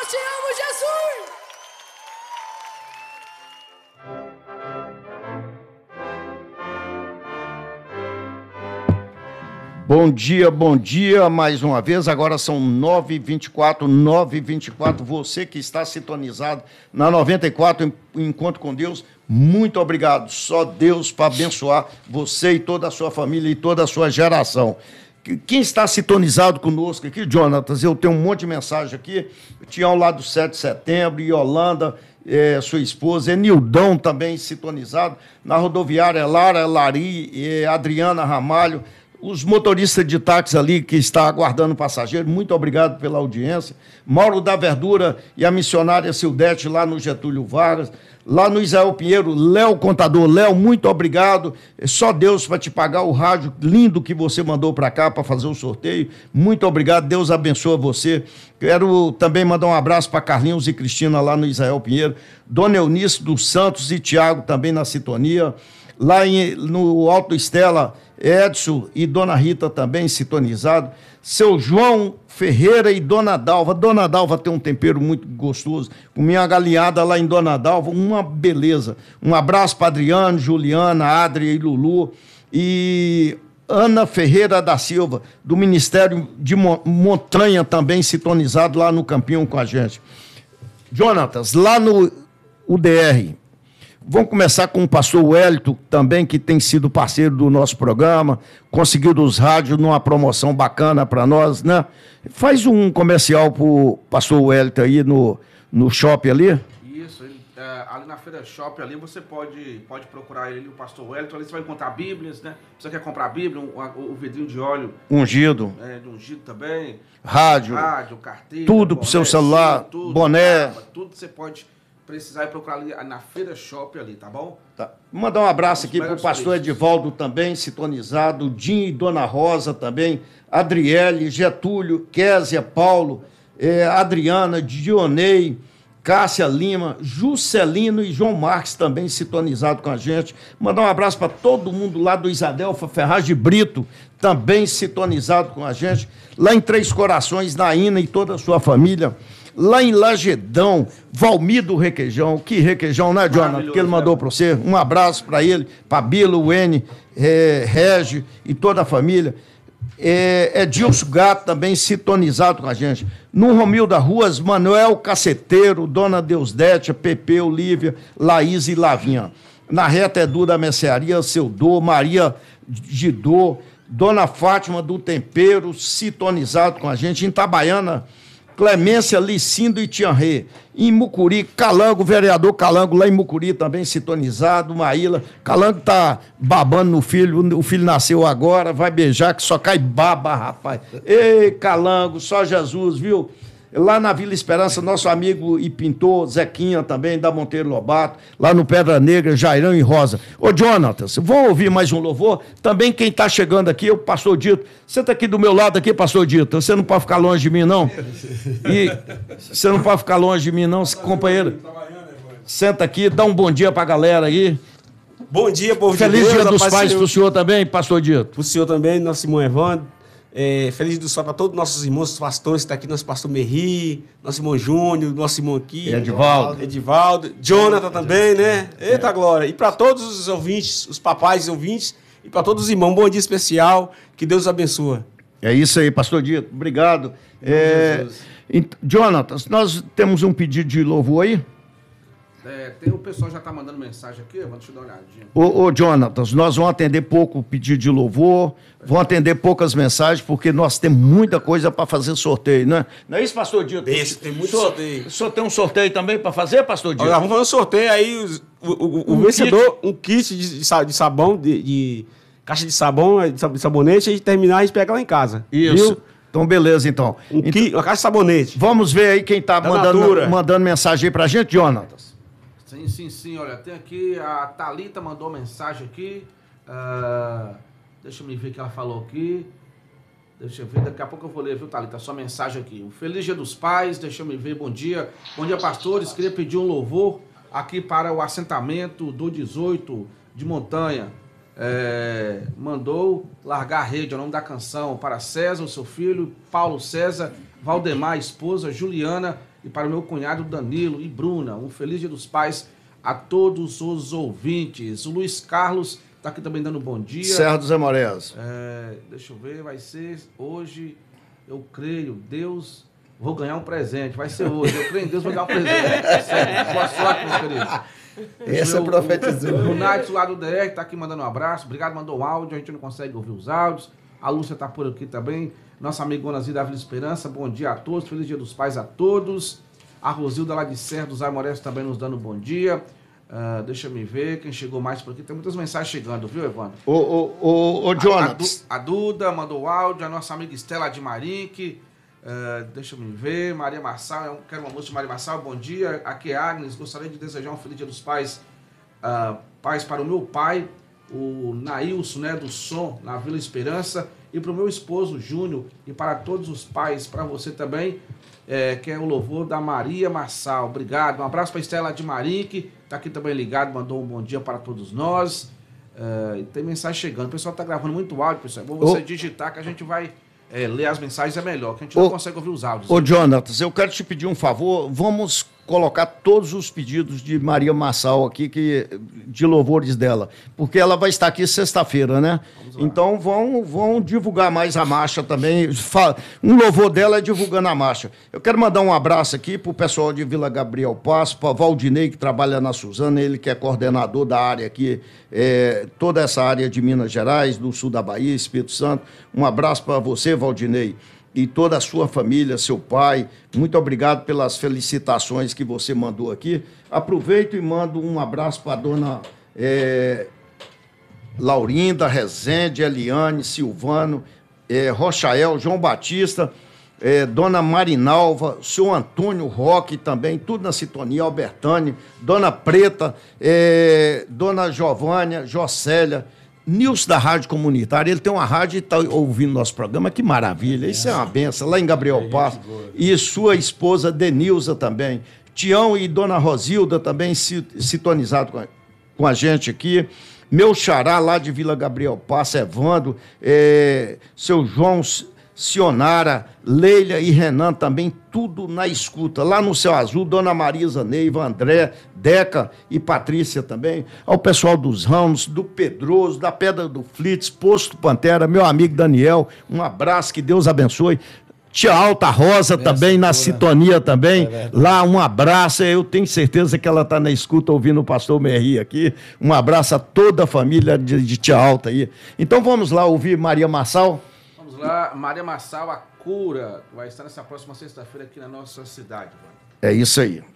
te amo, Jesus! Bom dia mais uma vez. Agora são 9h24, 9h24. Você que está sintonizado na 94, Encontro com Deus, muito obrigado. Só Deus para abençoar você e toda a sua família e toda a sua geração. Quem está sintonizado conosco aqui, Jonatas, eu tenho um monte de mensagem aqui. Tião lá do 7 de setembro, Yolanda, sua esposa, Nildão também sintonizado. Na rodoviária, Lara, Lari, Adriana Ramalho. Os motoristas de táxi ali que está aguardando passageiro, muito obrigado pela audiência. Mauro da Verdura e a missionária Sildete lá no Getúlio Vargas. Lá no Israel Pinheiro, Léo Contador. Léo, muito obrigado. Só Deus para te pagar o rádio lindo que você mandou para cá para fazer o sorteio. Muito obrigado, Deus abençoe você. Quero também mandar um abraço para Carlinhos e Cristina lá no Israel Pinheiro. Dona Eunice dos Santos e Tiago também na sintonia. Lá no Alto Estela, Edson e Dona Rita também sintonizado. Seu João Ferreira e Dona Dalva. Dona Dalva tem um tempero muito gostoso. Comi uma galinhada lá em Dona Dalva, uma beleza. Um abraço para Adriano, Juliana, Adria e Lulu. E Ana Ferreira da Silva, do Ministério de Montanha, também sintonizado lá no Campinho com a gente. Jonatas, lá no UDR. Vamos começar com o pastor Wellington, também, que tem sido parceiro do nosso programa, conseguiu os rádios numa promoção bacana para nós, né? Faz um comercial para o pastor Wellington aí no shopping ali. Isso, ali na Feira Shopping ali você pode procurar ele, o pastor Wellington, ali você vai encontrar bíblias, né? Você quer comprar a Bíblia, o vidrinho de óleo. Ungido. De ungido também. Rádio, carteira. tudo para o seu celular, tudo, boné. Tudo você pode precisar ir procurar ali na Feira Shopping ali, tá bom? Tá. Vou mandar um abraço aqui para o pastor Edivaldo também, sintonizado, Dinho e Dona Rosa também, Adriele, Getúlio, Késia, Paulo, Adriana, Dionei, Cássia Lima, Juscelino e João Marques também sintonizado com a gente. Mandar um abraço para todo mundo lá do Isadelfa Ferraz de Brito, também sintonizado com a gente. Lá em Três Corações, na Ina e toda a sua família. Lá em Lagedão, Valmir do Requeijão. Que requeijão, né, Jonathan? Que ele mandou para você. Um abraço para ele, para Bila, o N, Regi e toda a família. Edilson Gato também sintonizado com a gente. No Romilda Ruas, Manuel Caceteiro, Dona Deusdete, Pepe, Olívia, Laís e Lavinha. Na Reta Edu da Mercearia, Seudô, Maria Gidô, Dona Fátima do Tempero, sintonizado com a gente. Em Itabaiana, Clemência, Licindo e Tianrê. Em Mucuri, Calango, vereador Calango, lá em Mucuri também sintonizado, Maíla. Calango tá babando no filho, o filho nasceu agora, vai beijar que só cai baba, rapaz. Ei, Calango, só Jesus, viu? Lá na Vila Esperança, nosso amigo e pintor, Zequinha também, da Monteiro Lobato. Lá no Pedra Negra, Jairão e Rosa. Ô, Jonatas, vamos ouvir mais um louvor? Também quem está chegando aqui é o pastor Dito. Senta aqui do meu lado aqui, pastor Dito. Você não pode ficar longe de mim, não? E você não pode ficar longe de mim, não, companheiro. Senta aqui, dá um bom dia para a galera aí. Bom dia, povo de Deus. Feliz Dia dos Pais para o senhor também, pastor Dito. Para o senhor também, nosso irmão Evandro. Feliz do sol para todos os nossos irmãos, os pastores que estão aqui, nosso pastor Merri, nosso irmão Júnior, nosso irmão aqui. Edivaldo. Jonathan também, né? Eita glória. E para todos os ouvintes, os papais ouvintes, e para todos os irmãos, um bom dia especial, que Deus abençoe. É isso aí, pastor Dito, obrigado. Jonathan, nós temos um pedido de louvor aí? Tem o pessoal já está mandando mensagem aqui, vamos te dar uma olhadinha. Ô, Jonatas, nós vamos atender pouco o pedido de louvor, vamos atender poucas mensagens, porque nós temos muita coisa para fazer sorteio, né? Não é isso, pastor Dito? Isso, tem muito sorteio. O senhor tem um sorteio também para fazer, pastor Dito? Olha, vamos fazer um sorteio aí, o vencedor, um kit de sabão, de caixa de sabão, de sabonete, e terminar a gente pega lá em casa. Isso. Viu? Então, beleza, então. Uma caixa de sabonete. Vamos ver aí quem está mandando mensagem aí para a gente, Jonatas. Sim, olha, tem aqui, a Thalita mandou mensagem aqui, deixa eu me ver o que ela falou aqui, deixa eu ver, daqui a pouco eu vou ler, viu, Thalita, sua mensagem aqui. Um feliz Dia dos Pais, deixa eu me ver, bom dia, pastores, queria pedir um louvor aqui para o assentamento do 18 de Montanha, mandou largar a rede, é o nome da canção, para César, o seu filho, Paulo César, Valdemar, a esposa, Juliana e para o meu cunhado Danilo e Bruna. Um feliz Dia dos Pais a todos os ouvintes. O Luiz Carlos está aqui também dando bom dia. Serra do Zé Morés. Deixa eu ver, vai ser hoje, eu creio, Deus, vou ganhar um presente, vai ser hoje, eu creio em Deus, vou ganhar um presente. Boa sorte, meu querido. Essa profetizou. O Nath lá do DR está aqui mandando um abraço. Obrigado, mandou um áudio. A gente não consegue ouvir os áudios. A Lúcia está por aqui também. Nossa amigona Zida Vila Esperança. Bom dia a todos. Feliz Dia dos Pais a todos. A Rosilda lá de Serra dos Aimorés também nos dando um bom dia. Deixa eu me ver quem chegou mais por aqui. Tem muitas mensagens chegando, viu, Evandro? Ô, Jonas. A Duda mandou áudio. A nossa amiga Estela de Marinque. Deixa eu me ver, Maria Marçal, eu quero uma música de Maria Marçal, bom dia, aqui é Agnes, gostaria de desejar um feliz Dia dos Pais, paz para o meu pai, o Nailson, né, do Som, na Vila Esperança, e para o meu esposo Júnior, e para todos os pais, para você também, que é o louvor da Maria Marçal, obrigado, um abraço para a Estela de Marinque, está aqui também ligado, mandou um bom dia para todos nós, e tem mensagem chegando, o pessoal está gravando muito áudio, pessoal, é bom você digitar que a gente vai... ler as mensagens é melhor, que a gente não consegue ouvir os áudios. Ô, Jonatas, eu quero te pedir um favor. Vamos colocar todos os pedidos de Maria Marçal aqui, de louvores dela. Porque ela vai estar aqui sexta-feira, né? Então vão divulgar mais a marcha também. Um louvor dela é divulgando a marcha. Eu quero mandar um abraço aqui pro pessoal de Vila Gabriel Passo, para Valdinei, que trabalha na Suzana, ele que é coordenador da área aqui, toda essa área de Minas Gerais, do sul da Bahia, Espírito Santo. Um abraço para você, Valdinei, e toda a sua família, seu pai. Muito obrigado pelas felicitações que você mandou aqui. Aproveito e mando um abraço para a dona Laurinda, Rezende, Eliane, Silvano, Rochael, João Batista, dona Marinalva, seu Antônio Roque também, tudo na sintonia, Albertane, dona Preta, dona Giovânia, Jocélia, Nilson da Rádio Comunitária, ele tem uma rádio e está ouvindo nosso programa, que maravilha, isso é uma benção, lá em Gabriel Passo, e sua esposa Denilza também, Tião e dona Rosilda também sintonizado com a gente aqui, meu xará lá de Vila Gabriel Passo, Evandro, seu João Sionara, Leila e Renan também, tudo na escuta. Lá no Céu Azul, Dona Marisa, Neiva, André, Deca e Patrícia também. Ao pessoal dos Ramos, do Pedroso, da Pedra do Flitz, Posto Pantera, meu amigo Daniel, um abraço, que Deus abençoe. Tia Alta Rosa também, na sintonia também. Lá, um abraço. Eu tenho certeza que ela está na escuta ouvindo o pastor Merri aqui. Um abraço a toda a família de Tia Alta aí. Então vamos lá ouvir Maria Marçal. Vamos lá, Maria Marçal, a cura, vai estar nessa próxima sexta-feira aqui na nossa cidade. É isso aí.